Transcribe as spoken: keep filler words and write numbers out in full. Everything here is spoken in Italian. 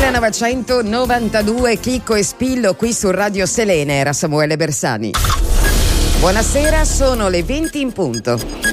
millenovecentonovantadue, Chicco e Spillo qui su Radio Selene, era Samuele Bersani. Buonasera, sono le venti in punto.